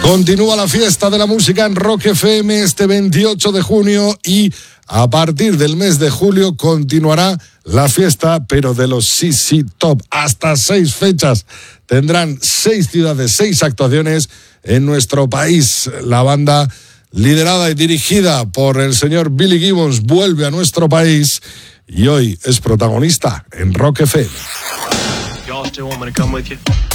Continúa la fiesta de la música en Rock FM este 28 de junio y a partir del mes de julio continuará la fiesta, pero de los CC Top. Hasta 6 fechas. Tendrán 6 ciudades, 6 actuaciones en nuestro país. La banda, liderada y dirigida por el señor Billy Gibbons, vuelve a nuestro país y hoy es protagonista en Rock FM. Y'all still want me to come with you?